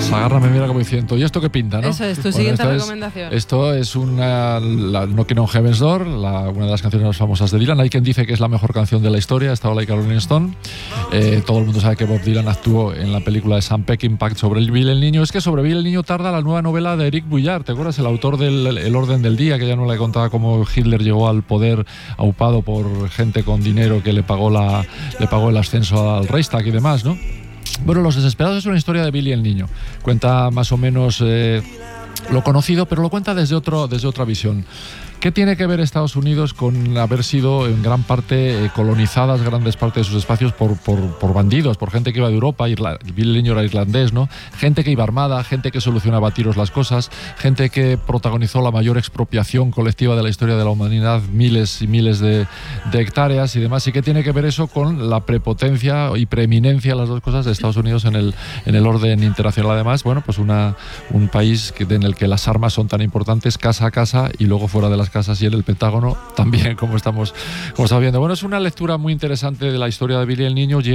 Sagarra me mira como diciendo, ¿y esto qué pinta, no? Eso es, tu siguiente recomendación. Esto es una Knockin' on Heaven's Door, una de las canciones más famosas de Dylan. Hay quien dice que es la mejor canción de la historia, estado like a Rolling Stone. Todo el mundo sabe que Bob Dylan actuó en la película de Sam Peckinpah sobre Bill el Niño. Es que sobre Bill el Niño tarda la nueva novela de Eric Boullard, ¿te acuerdas? El autor del El orden del día, que ya no le contaba cómo Hitler llegó al poder aupado por gente con dinero que le pagó el ascenso al Reichstag y demás, ¿no? Bueno, Los Desesperados es una historia de Billy el Niño. Cuenta más o menos lo conocido, pero lo cuenta desde otra visión. ¿Qué tiene que ver Estados Unidos con haber sido en gran parte colonizadas grandes partes de sus espacios por bandidos, por gente que iba de Europa? Bill el Niño era irlandés, ¿no? Gente que iba armada, gente que solucionaba a tiros las cosas, gente que protagonizó la mayor expropiación colectiva de la historia de la humanidad, miles y miles de hectáreas y demás. ¿Y qué tiene que ver eso con la prepotencia y preeminencia, las dos cosas, de Estados Unidos en el orden internacional? Además, bueno, pues un país en el que las armas son tan importantes casa a casa y luego fuera de las casas y en el Pentágono también, como estamos viendo. Bueno, es una lectura muy interesante de la historia de Billy el Niño.